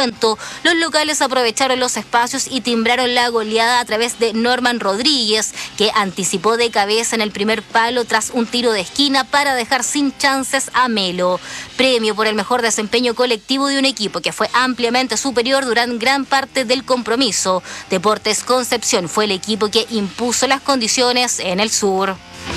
encuentro, los locales aprovecharon los espacios y timbraron la goleada a través de Norman Rodríguez, que anticipó de cabeza en el primer palo tras un tiro de esquina para dejar sin chances a Melo. Premio por el mejor desempeño colectivo de un equipo que fue ampliamente superior durante gran parte del compromiso. Deportes Concepción fue el equipo que impuso las condiciones en el sur.